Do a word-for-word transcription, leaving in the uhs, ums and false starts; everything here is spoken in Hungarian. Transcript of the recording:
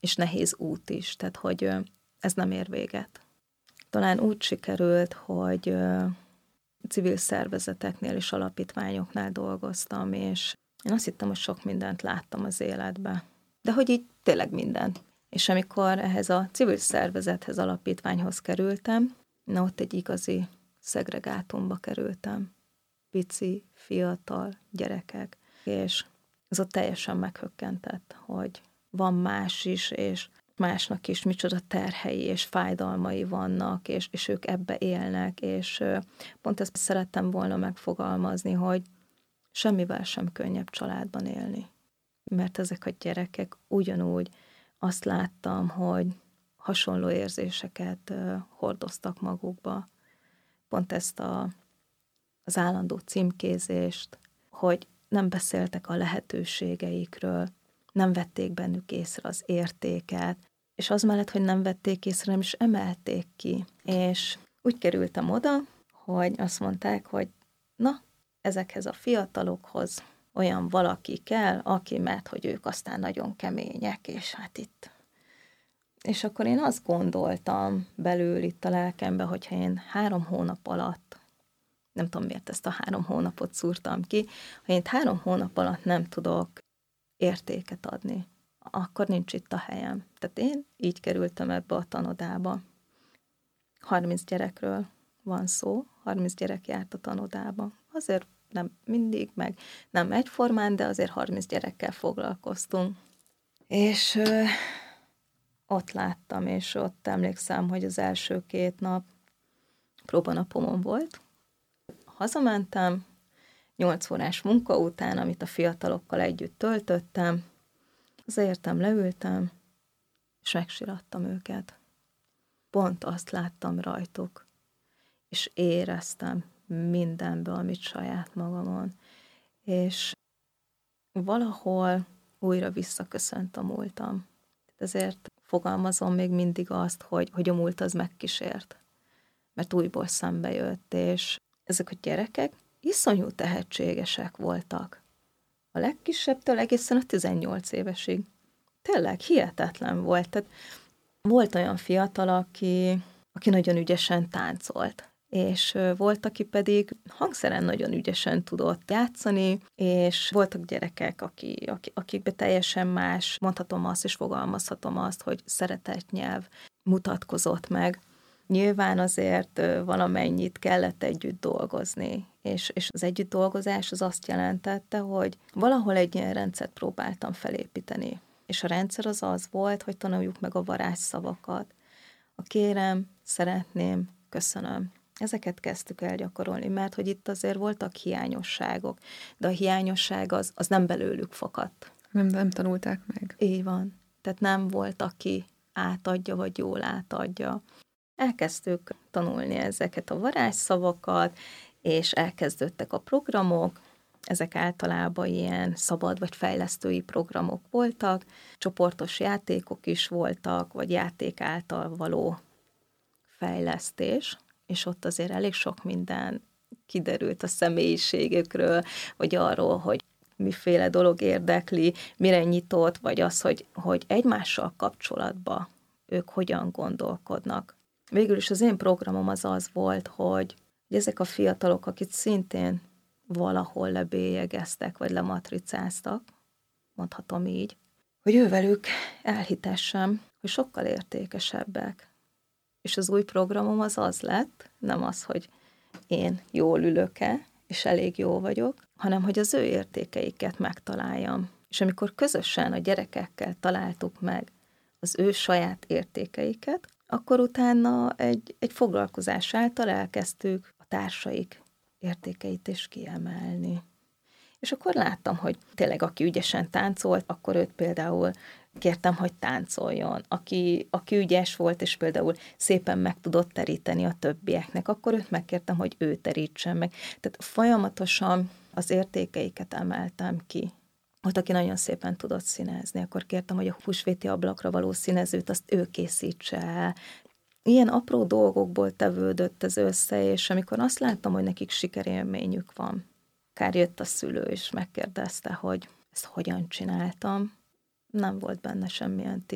és nehéz út is, tehát hogy ez nem ér véget. Talán úgy sikerült, hogy civil szervezeteknél és alapítványoknál dolgoztam, és én azt hittem, hogy sok mindent láttam az életbe. De hogy így tényleg mindent. És amikor ehhez a civil szervezethez, alapítványhoz kerültem, na ott egy igazi szegregátumba kerültem. Pici, fiatal gyerekek, és ez ott teljesen meghökkentett, hogy van más is, és másnak is micsoda terhei és fájdalmai vannak, és, és ők ebbe élnek, és pont ezt szerettem volna megfogalmazni, hogy semmivel sem könnyebb családban élni. Mert ezek a gyerekek ugyanúgy azt láttam, hogy hasonló érzéseket hordoztak magukba. Pont ezt a, az állandó címkézést, hogy nem beszéltek a lehetőségeikről, nem vették bennük észre az értéket, és az mellett, hogy nem vették észre, nem is emelték ki. És úgy kerültem oda, hogy azt mondták, hogy na, ezekhez a fiatalokhoz olyan valaki kell, aki, mert hogy ők aztán nagyon kemények, és hát itt. És akkor én azt gondoltam belül itt a lelkembe, hogyha én három hónap alatt, nem tudom miért ezt a három hónapot szúrtam ki, ha én három hónap alatt nem tudok értéket adni, akkor nincs itt a helyem. Tehát én így kerültem ebbe a tanodába. harminc gyerekről van szó, harminc gyerek járt a tanodába. Azért nem mindig, meg nem egyformán, de azért harminc gyerekkel foglalkoztunk. És ö, ott láttam, és ott emlékszem, hogy az első két nap próbanapomon volt. Hazamentem, nyolc órás munka után, amit a fiatalokkal együtt töltöttem, azért leültem, és megsirattam őket. Pont azt láttam rajtuk, és éreztem mindenbe, amit saját magamon. És valahol újra visszaköszönt a múltam. Ezért fogalmazom még mindig azt, hogy, hogy a múlt az megkísért. Mert újból szembe jött, és ezek a gyerekek iszonyú tehetségesek voltak. A legkisebbtől egészen a tizennyolc évesig. Tényleg hihetetlen volt. Tehát volt olyan fiatal, aki, aki nagyon ügyesen táncolt, és volt, aki pedig hangszeren nagyon ügyesen tudott játszani, és voltak gyerekek, aki, aki, akikbe teljesen más, mondhatom azt, és fogalmazhatom azt, hogy szeretett nyelv mutatkozott meg. Nyilván azért valamennyit kellett együtt dolgozni, és, és az együtt dolgozás az azt jelentette, hogy valahol egy ilyen rendszert próbáltam felépíteni. És a rendszer az az volt, hogy tanuljuk meg a varázsszavakat. A kérem, szeretném, köszönöm. Ezeket kezdtük el gyakorolni, mert hogy itt azért voltak hiányosságok, de a hiányosság az, az nem belőlük fakadt. Nem, nem tanulták meg. Így van. Tehát nem volt, aki átadja, vagy jól átadja. Elkezdtük tanulni ezeket a varázsszavakat, és elkezdődtek a programok. Ezek általában ilyen szabad vagy fejlesztői programok voltak, csoportos játékok is voltak, vagy játék által való fejlesztés, és ott azért elég sok minden kiderült a személyiségükről, vagy arról, hogy miféle dolog érdekli, mire nyitott, vagy az, hogy, hogy egymással kapcsolatban ők hogyan gondolkodnak. Végül is az én programom az az volt, hogy ezek a fiatalok, akik szintén valahol lebélyegeztek, vagy lematricáztak, mondhatom így, hogy ővelük elhitessem, hogy sokkal értékesebbek. És az új programom az az lett, nem az, hogy én jól ülök-e, és elég jó vagyok, hanem hogy az ő értékeiket megtaláljam. És amikor közösen a gyerekekkel találtuk meg az ő saját értékeiket, akkor utána egy, egy foglalkozás által elkezdtük a társaik értékeit is kiemelni. És akkor láttam, hogy tényleg aki ügyesen táncolt, akkor őt például kértem, hogy táncoljon. Aki, aki ügyes volt, és például szépen meg tudott teríteni a többieknek, akkor őt megkértem, hogy ő terítsen meg. Tehát folyamatosan az értékeiket emeltem ki. Volt, aki nagyon szépen tudott színezni, akkor kértem, hogy a húsvéti ablakra való színezőt azt ő készítse el. Ilyen apró dolgokból tevődött ez össze, és amikor azt láttam, hogy nekik sikerélményük van, akár jött a szülő, és megkérdezte, hogy ezt hogyan csináltam, nem volt benne semmilyen